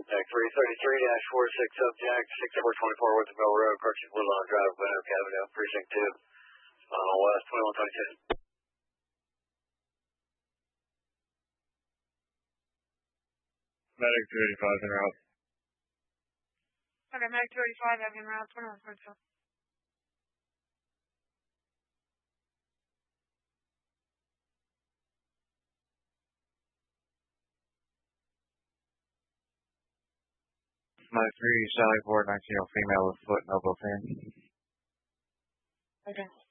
Tech 333-46 subject, 6424 Woodville Road, Carson Woodlawn Drive, Glen Oak Avenue, Precinct 2, on West 2122. Medic 285 en route. Okay, Medic 285, have en route, 2122. Medic 3, Sally Ford, 19-year-old female with foot and elbow pain. Okay.